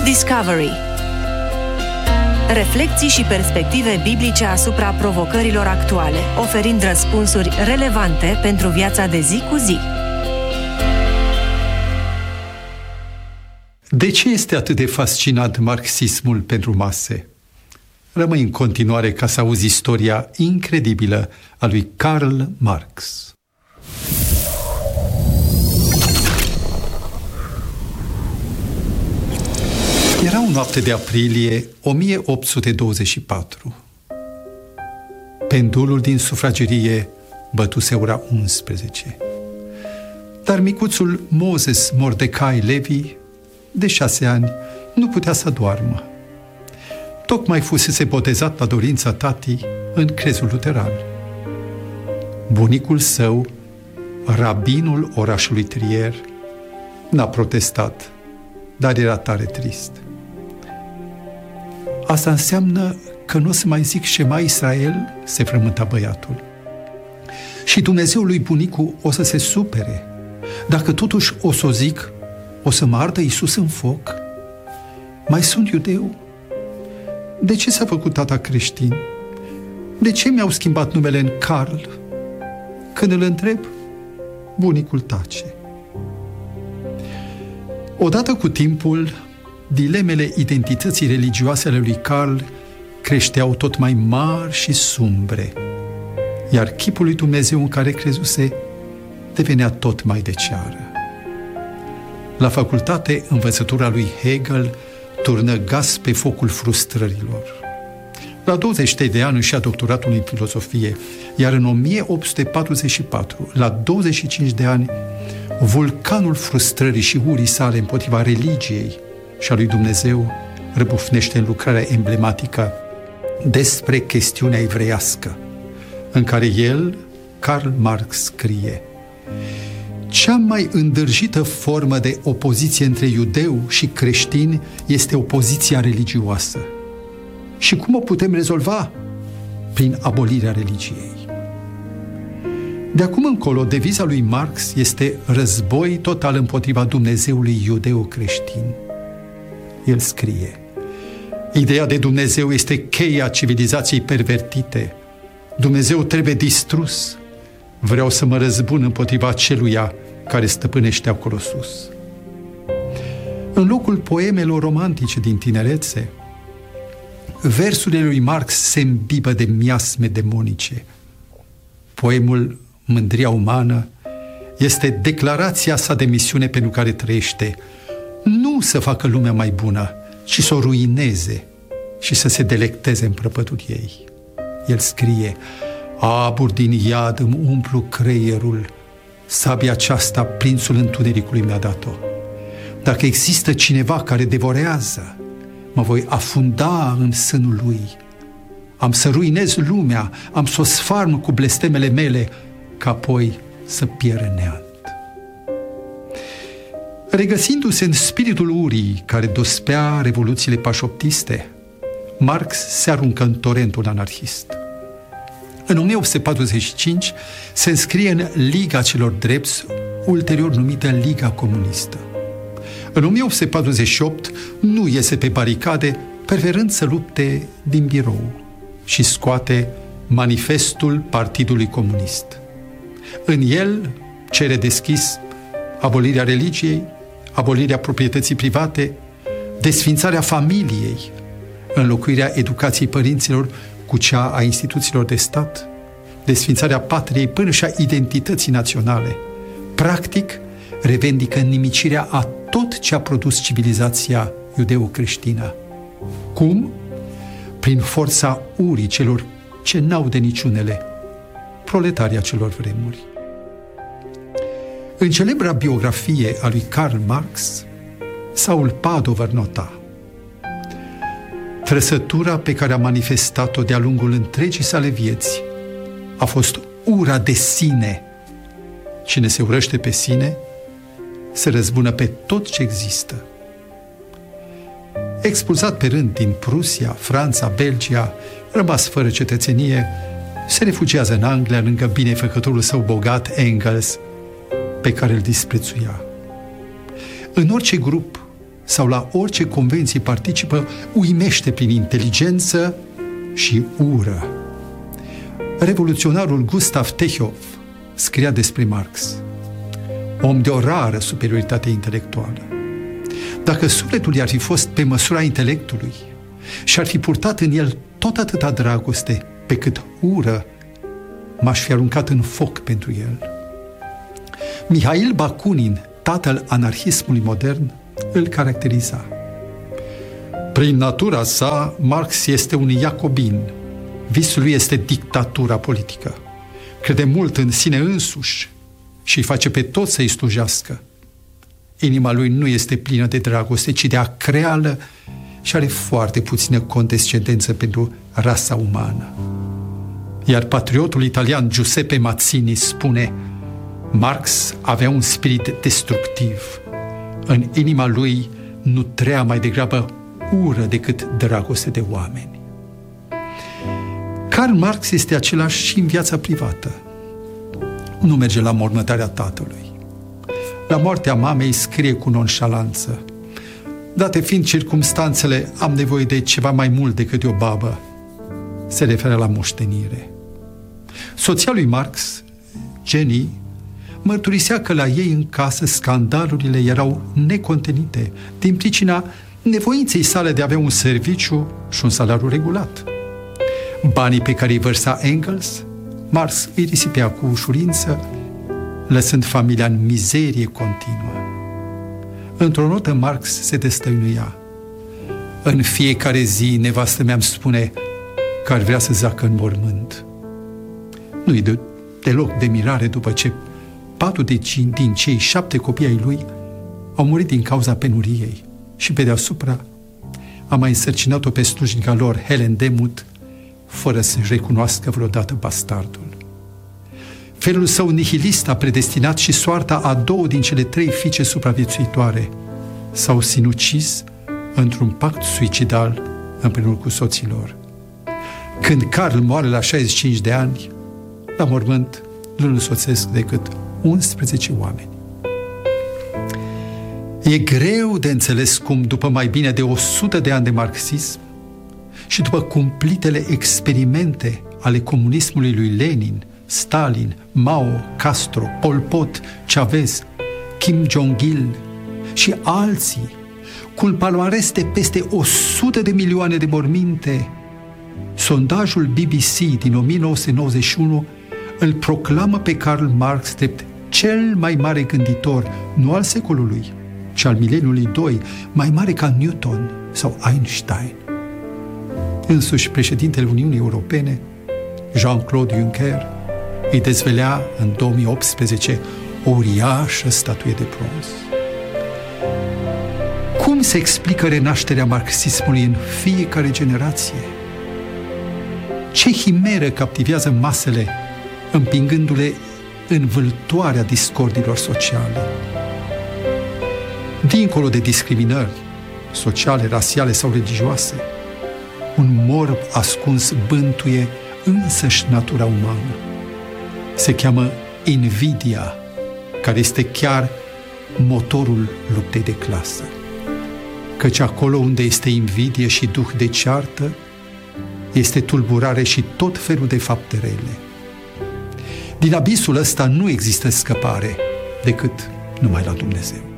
Discovery. Reflecții și perspective biblice asupra provocărilor actuale, oferind răspunsuri relevante pentru viața de zi cu zi. De ce este atât de fascinant marxismul pentru mase? Rămâi în continuare ca să auzi istoria incredibilă a lui Karl Marx. Era o noapte de aprilie 1824. Pendulul din sufragerie bătuse ora 11. Dar micuțul Moses Mordecai Levi, de 6 ani, nu putea să doarmă. Tocmai fusese botezat la dorința tatii în crezul luteran. Bunicul său, rabinul orașului Trier, n-a protestat, dar era tare trist. Asta înseamnă că nu o să mai zic Shema Israel, se frământa băiatul. Și Dumnezeul lui bunicu o să se supere. Dacă totuși o să o zic, o să mă ardă Iisus în foc. Mai sunt iudeu? De ce s-a făcut tata creștin? De ce mi-au schimbat numele în Carl? Când îl întreb, bunicul tace. Odată cu timpul, dilemele identității religioase ale lui Carl creșteau tot mai mari și sumbre, iar chipul lui Dumnezeu în care crezuse devenea tot mai de ceară. La facultate, învățătura lui Hegel turnă gaz pe focul frustrărilor. La 23 de ani își ia doctoratul în filozofie, iar în 1844, la 25 de ani, vulcanul frustrării și urii sale împotriva religiei și a lui Dumnezeu răbufnește în lucrarea emblematică Despre chestiunea evreiască, în care el, Karl Marx, scrie: cea mai îndârjită formă de opoziție între iudeu și creștini este opoziția religioasă. Și cum o putem rezolva? Prin abolirea religiei. De acum încolo, deviza lui Marx este război total împotriva Dumnezeului iudeo-creștin. El scrie: ideea de Dumnezeu este cheia civilizației pervertite. Dumnezeu trebuie distrus. Vreau să mă răzbun împotriva celuia care stăpânește acolo sus. În locul poemelor romantice din tinerețe, versurile lui Marx se îmbibă de miasme demonice. Poemul Mândria umană este declarația sa de misiune pentru care trăiește, nu să facă lumea mai bună, ci să o ruineze și să se delecteze în prăpădul ei. El scrie: aburi din iad îmi umplu creierul, sabia aceasta prințul întunericului mi-a dat-o. Dacă există cineva care devorează, mă voi afunda în sânul lui. Am să ruinez lumea, am să o sfarm cu blestemele mele, ca apoi să pierd neant. Regăsindu-se în spiritul urii care dospea revoluțiile pașoptiste, Marx se aruncă în torentul anarhist. În 1845 se înscrie în Liga celor Drepți, ulterior numită Liga Comunistă. În 1848 nu iese pe baricade, preferând să lupte din birou, și scoate Manifestul Partidului Comunist. În el cere deschis abolirea religiei, abolirea proprietății private, desfințarea familiei, înlocuirea educației părinților cu cea a instituțiilor de stat, desfințarea patriei până și a identității naționale. Practic, revendică nimicirea a tot ce a produs civilizația iudeo-creștină. Cum? Prin forța urii celor ce n-au de niciunele, proletarii acelor vremuri. În celebra biografie a lui Karl Marx, Saul Padover nota: trăsătura pe care a manifestat-o de-a lungul întregii sale vieți a fost ura de sine. Cine se urăște pe sine, se răzbună pe tot ce există. Expulzat pe rând din Prusia, Franța, Belgia, rămas fără cetățenie, se refugiază în Anglia lângă binefăcătorul său bogat, Engels, pe care îl disprețuia. În orice grup sau la orice convenție participă, uimește prin inteligență și ură. Revoluționarul Gustav Techov scria despre Marx: om de o rară superioritate intelectuală. Dacă sufletul i-ar fi fost pe măsura intelectului și ar fi purtat în el tot atâta dragoste pe cât ură, m-aș fi aruncat în foc pentru el. Mihail Bakunin, tatăl anarhismului modern, îl caracteriza: prin natura sa, Marx este un iacobin. Visul lui este dictatura politică. Crede mult în sine însuși și îi face pe toți să-i slujească. Inima lui nu este plină de dragoste, ci de acreală și are foarte puțină condescendență pentru rasa umană. Iar patriotul italian Giuseppe Mazzini spune: Marx avea un spirit destructiv. În inima lui nu trăia mai degrabă ură decât dragoste de oameni. Karl Marx este același și în viața privată. Nu merge la mormântarea tatălui. La moartea mamei scrie cu nonșalanță: date fiind circumstanțele, am nevoie de ceva mai mult decât de o babă. Se referă la moștenire. Soția lui Marx, Jenny, mărturisea că la ei în casă scandalurile erau necontenite din pricina nevoinței sale de a avea un serviciu și un salariu regulat. Banii pe care îi vărsa Engels, Marx îi risipea cu ușurință, lăsând familia în mizerie continuă. Într-o notă, Marx se destăinuia: în fiecare zi nevastă mea îmi spune că ar vrea să zacă în mormânt. Nu-i deloc de mirare după ce 4 din cei 7 copii ai lui au murit din cauza penuriei și pe deasupra a mai însărcinat-o pe slujnica lor, Helen Demuth, fără să-și recunoască vreodată bastardul. Felul său nihilist a predestinat și soarta a 2 din cele 3 fiice supraviețuitoare. S-au sinucis într-un pact suicidal împreună cu soților. Când Karl moare la 65 de ani, la mormânt nu însoțesc decât 11 oameni. E greu de înțeles cum, după mai bine de 100 de ani de marxism și după cumplitele experimente ale comunismului lui Lenin, Stalin, Mao, Castro, Pol Pot, Chavez, Kim Jong-il și alții, cu un palmares de peste 100 de milioane de morminte, sondajul BBC din 1991 îl proclamă pe Karl Marx drept cel mai mare gânditor, nu al secolului, ci al mileniului 2, mai mare ca Newton sau Einstein. Însuși președintele Uniunii Europene, Jean-Claude Juncker, îi dezvelea în 2018 o uriașă statuie de bronz. Cum se explică renașterea marxismului în fiecare generație? Ce himeră captivează masele, împingându-le în vâltoarea discordiilor sociale? Dincolo de discriminări sociale, rasiale sau religioase, un morb ascuns bântuie însăși natura umană. Se cheamă invidia, care este chiar motorul luptei de clasă. Căci acolo unde este invidie și duh de ceartă, este tulburare și tot felul de fapte rele. Din abisul ăsta nu există scăpare decât numai la Dumnezeu.